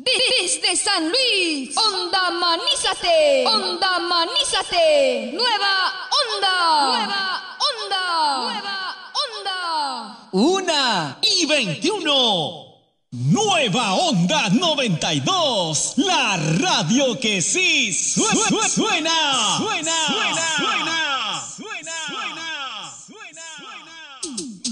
Desde San Luis, Onda Manízate, Onda Manízate, Nueva Onda, Nueva Onda, Nueva Onda. 1:21. Nueva Onda 92, la radio que sí suena.